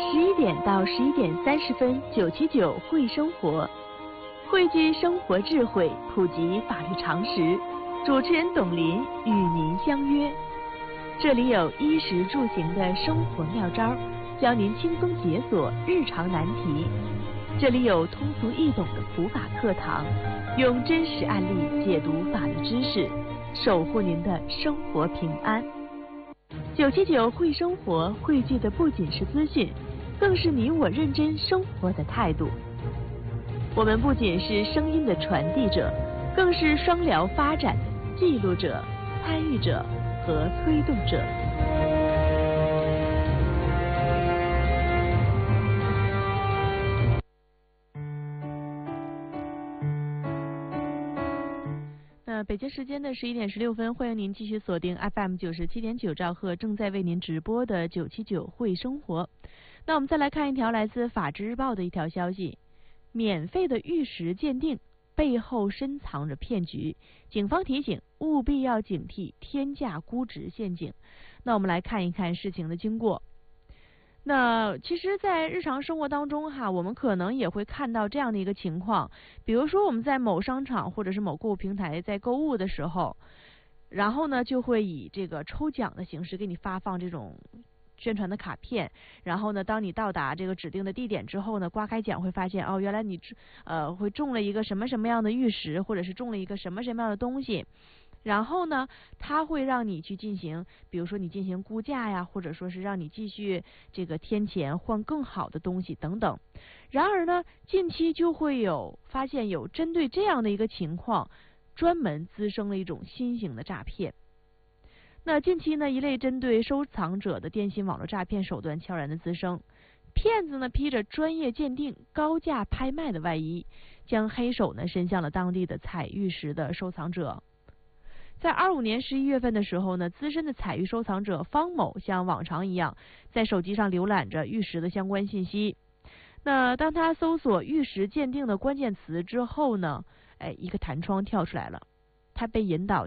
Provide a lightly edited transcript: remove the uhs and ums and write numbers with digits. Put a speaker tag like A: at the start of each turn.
A: 11点到11点30分，979会生活，汇聚生活智慧，普及法律常识。主持人董林与您相约，这里有衣食住行的生活妙招，教您轻松解锁日常难题。这里有通俗易懂的普法课堂，用真实案例解读法律知识，守护您的生活平安。979会生活汇聚的不仅是资讯，更是你我认真生活的态度。我们不仅是声音的传递者，更是双疗发展的记录者、参与者和推动者。北京时间的11点16分，欢迎您继续锁定 FM 97.9兆赫，正在为您直播的979会生活。那我们再来看一条来自法制日报的一条消息：免费的玉石鉴定背后深藏着骗局，警方提醒务必要警惕天价估值陷阱。那我们来看一看事情的经过。那其实在日常生活当中我们可能也会看到这样的一个情况，比如说我们在某商场或者是某购物平台在购物的时候，然后呢就会以这个抽奖的形式给你发放这种宣传的卡片，然后呢当你到达这个指定的地点之后呢，刮开奖会发现原来你会中了一个什么什么样的玉石，或者是中了一个什么什么样的东西。然后呢，它会让你去进行，比如说你进行估价呀，或者说是让你继续这个添钱换更好的东西等等。然而呢，近期就会发现有针对这样的一个情况，专门滋生了一种新型的诈骗。那近期呢，一类针对收藏者的电信网络诈骗手段悄然的滋生，骗子呢披着专业鉴定、高价拍卖的外衣，将黑手呢伸向了当地的采玉石的收藏者。在25年11月份的时候呢，资深的采玉收藏者方某像往常一样，在手机上浏览着玉石的相关信息。那当他搜索玉石鉴定的关键词之后呢，一个弹窗跳出来了，他被引导